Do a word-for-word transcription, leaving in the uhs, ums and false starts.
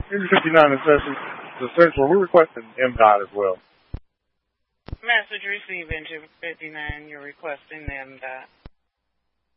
Engine fifty-nine is the Central. We're requesting M DOT as well. Message received, Engine fifty-nine. You're requesting M DOT.